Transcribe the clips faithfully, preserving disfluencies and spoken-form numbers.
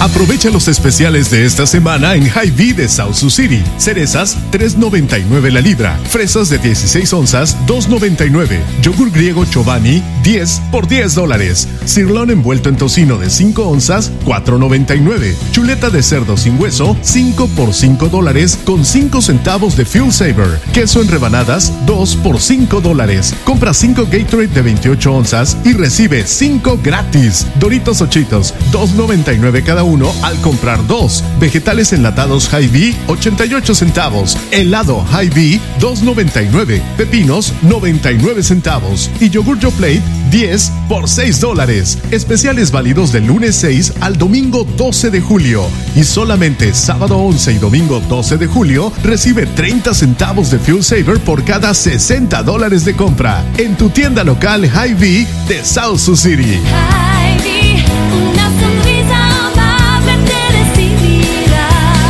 Aprovecha los especiales de esta semana en Hy-Vee de South Sioux City. Cerezas, tres noventa y nueve la libra. Fresas de dieciséis onzas, dos noventa y nueve. Yogur griego Chobani, diez por diez dólares. Sirloin envuelto en tocino de cinco onzas, cuatro noventa y nueve. Chuleta de cerdo sin hueso, cinco por cinco dólares con cinco centavos de Fuel Saver. Queso en rebanadas, dos por cinco dólares. Compra cinco Gatorade de veintiocho onzas y recibe cinco gratis. Doritos o Cheetos, dos noventa y nueve cada uno al comprar dos. Vegetales enlatados Hy-Vee, ochenta y ocho centavos. Helado Hy-Vee, dos noventa y nueve. Pepinos, noventa y nueve centavos. Y yogur Yoplait, diez por seis dólares. Especiales válidos del lunes seis al domingo doce de julio. Y solamente sábado once y domingo doce de julio recibe treinta centavos de Fuel Saver por cada sesenta dólares de compra. En tu tienda local Hy-Vee de South Sioux City. Hy-Vee, una sonrisa amable te recibirá.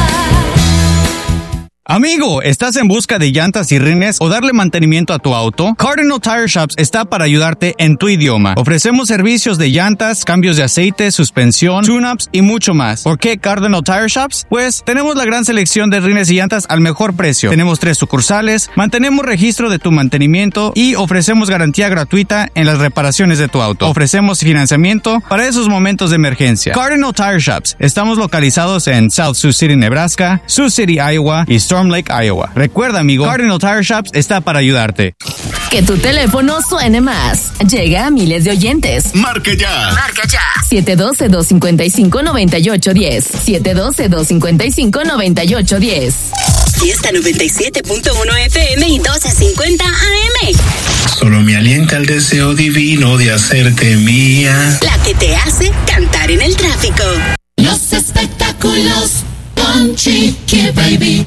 Amigo, ¿estás en busca de llantas y rines o darle mantenimiento a tu auto? Cardinal Tire Shops está para ayudarte en tu idioma. Ofrecemos servicios de llantas, cambios de aceite, suspensión, tune-ups y mucho más. ¿Por qué Cardinal Tire Shops? Pues tenemos la gran selección de rines y llantas al mejor precio. Tenemos tres sucursales, mantenemos registro de tu mantenimiento y ofrecemos garantía gratuita en las reparaciones de tu auto. Ofrecemos financiamiento para esos momentos de emergencia. Cardinal Tire Shops. Estamos localizados en South Sioux City, Nebraska, Sioux City, Iowa y Storm Lake, Iowa. Recuerda, amigo, Cardinal Tire Shops está para ayudarte. Que tu teléfono suene más. Llega a miles de oyentes. Marque ya. Marca ya. siete uno dos, dos cinco cinco, nueve ocho uno cero. siete uno dos, dos cinco cinco, nueve ocho uno cero. Fiesta noventa y siete punto uno F M y doce cincuenta A M. Solo me alienta el deseo divino de hacerte mía. La que te hace cantar en el tráfico. Los espectáculos con Chiqui Baby.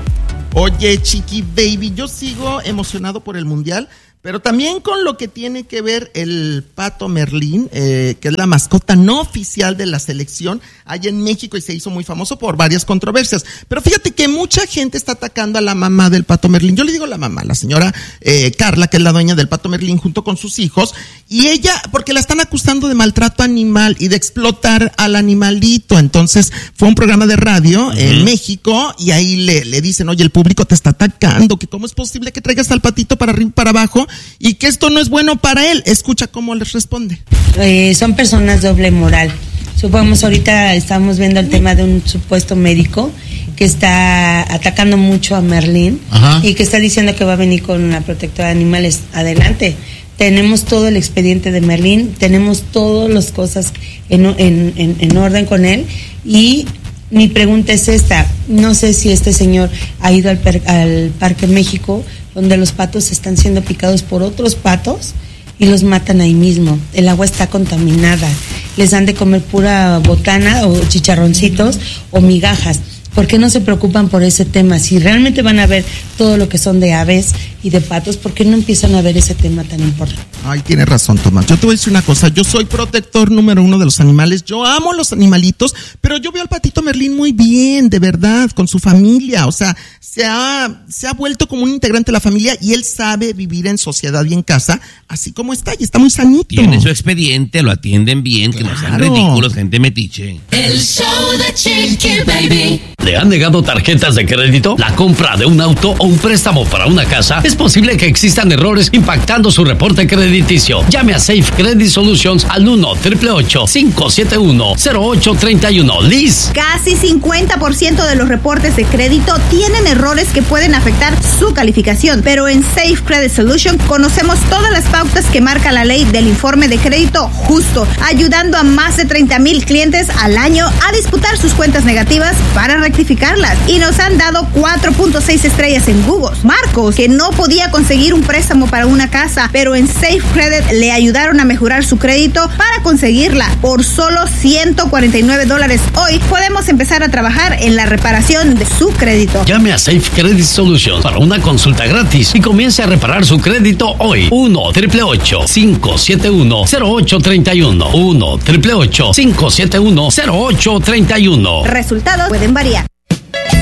Oye, Chiqui Baby, yo sigo emocionado por el Mundial, pero también con lo que tiene que ver el Pato Merlín, eh, que es la mascota no oficial de la selección allá en México y se hizo muy famoso por varias controversias. Pero fíjate que mucha gente está atacando a la mamá del Pato Merlín. Yo le digo la mamá, la señora eh, Carla, que es la dueña del Pato Merlín, junto con sus hijos, y ella, porque la están acusando de maltrato animal y de explotar al animalito. Entonces fue un programa de radio uh-huh. en México y ahí le, le dicen, oye, el público te está atacando, que cómo es posible que traigas al patito para arriba y para abajo y que esto no es bueno para él. Escucha cómo les responde. Eh, son personas doble moral. Supongamos ahorita estamos viendo el tema de un supuesto médico que está atacando mucho a Merlín. Ajá. Y que está diciendo que va a venir con una protectora de animales. Adelante. Tenemos todo el expediente de Merlín, tenemos todas las cosas en, en, en, en orden con él y mi pregunta es esta, no sé si este señor ha ido al, per, al Parque México donde los patos están siendo picados por otros patos y los matan ahí mismo, el agua está contaminada, les dan de comer pura botana o chicharroncitos o migajas. ¿Por qué no se preocupan por ese tema? Si realmente van a ver todo lo que son de aves y de patos, ¿por qué no empiezan a ver ese tema tan importante? Ay, tienes razón, Tomás. Yo te voy a decir una cosa. Yo soy protector número uno de los animales. Yo amo los animalitos, pero yo veo al patito Merlín muy bien, de verdad, con su familia. O sea, se ha, se ha vuelto como un integrante de la familia y él sabe vivir en sociedad y en casa, así como está, y está muy sanito. Tiene su expediente, lo atienden bien, claro. Que no sean ridículos, gente metiche. El show de Chiqui Baby. ¿Le han negado tarjetas de crédito? ¿La compra de un auto o un préstamo para una casa? Es posible que existan errores impactando su reporte crediticio. Llame a Safe Credit Solutions al uno, ocho ocho ocho, cinco siete uno, cero ocho tres uno. Liz. Casi cincuenta por ciento de los reportes de crédito tienen errores que pueden afectar su calificación, pero en Safe Credit Solutions conocemos todas las pautas que marca la ley del informe de crédito justo, ayudando a más de treinta mil clientes al año a disputar sus cuentas negativas para rectificarlas, y nos han dado cuatro punto seis estrellas en Google. Marcos, que no podía conseguir un préstamo para una casa, pero en Safe Credit le ayudaron a mejorar su crédito para conseguirla por solo ciento cuarenta y nueve dólares. Hoy podemos empezar a trabajar en la reparación de su crédito. Llame a Safe Credit Solutions para una consulta gratis y comience a reparar su crédito hoy. uno, ocho ocho ocho, cinco siete uno, cero ocho tres uno. uno, ocho ocho ocho, cinco siete uno, cero ocho tres uno. Resultados pueden variar.